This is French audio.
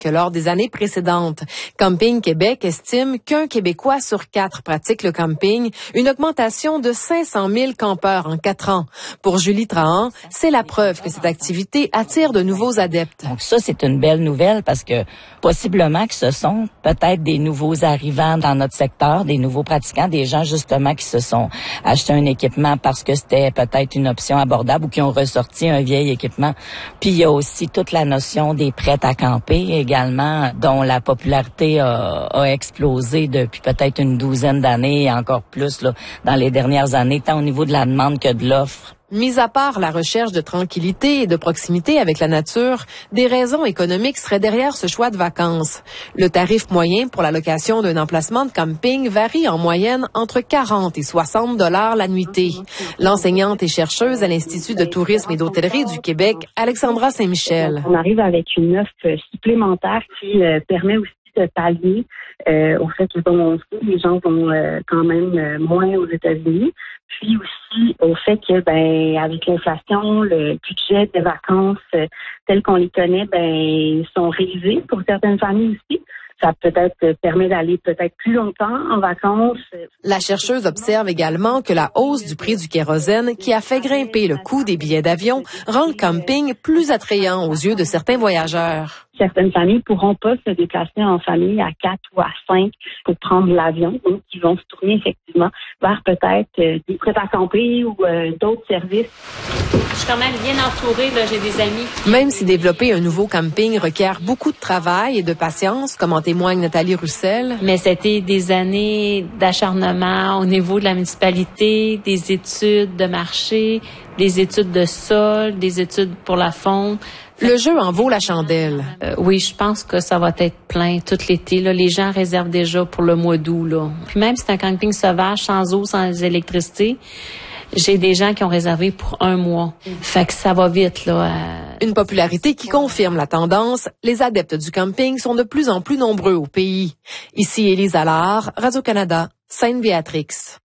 que lors des années précédentes. Camping Québec estime qu'un Québécois sur 4 pratique le camping, une augmentation de 500 000 campeurs en 4 ans. Pour Julie Trahan, c'est la preuve que cette activité attire de nouveaux adeptes. Donc ça, c'est une belle nouvelle parce que possiblement que ce sont peut-être des nouveaux arrivants dans notre secteur, des nouveaux pratiquants, des gens justement qui se sont achetés un équipement parce que c'était peut-être une option abordable ou qui ont ressorti un vieil équipement. Puis il y a aussi toute la notion des prêts à camper également, dont la popularité a explosé depuis peut-être une douzaine d'années et encore plus là, dans les dernières années, tant au niveau de la demande que de l'offre. Mis à part la recherche de tranquillité et de proximité avec la nature, des raisons économiques seraient derrière ce choix de vacances. Le tarif moyen pour la location d'un emplacement de camping varie en moyenne entre 40 et 60 $ la nuitée. L'enseignante et chercheuse à l'Institut de tourisme et d'hôtellerie du Québec, Alexandra Saint-Michel. On arrive avec une offre supplémentaire qui permet aussi de pallier au fait que les gens vont quand même moins aux États-Unis. Puis aussi au fait que avec l'inflation, le budget des vacances tels qu'on les connaît sont révisés pour certaines familles aussi. Ça peut-être permet d'aller peut-être plus longtemps en vacances. La chercheuse observe également que la hausse du prix du kérosène, qui a fait grimper le coût des billets d'avion, rend le camping plus attrayant aux yeux de certains voyageurs. Certaines familles pourront pas se déplacer en famille à 4 ou à 5 pour prendre l'avion. Donc, ils vont se tourner effectivement vers peut-être des prêts à camper ou d'autres services. Je suis quand même bien entourée, là, j'ai des amis. Même si développer un nouveau camping requiert beaucoup de travail et de patience, comme en témoigne Nathalie Roussel. Mais c'était des années d'acharnement au niveau de la municipalité, des études de marché, des études de sol, des études pour la faune. Le jeu en vaut la chandelle. Oui, je pense que ça va être plein tout l'été. Là. Les gens réservent déjà pour le mois d'août. Là. Puis même si c'est un camping sauvage, sans eau, sans électricité, j'ai des gens qui ont réservé pour 1 mois. Fait que ça va vite, là. Une popularité qui confirme la tendance. Les adeptes du camping sont de plus en plus nombreux au pays. Ici Élise Allard, Radio-Canada, Sainte-Béatrix.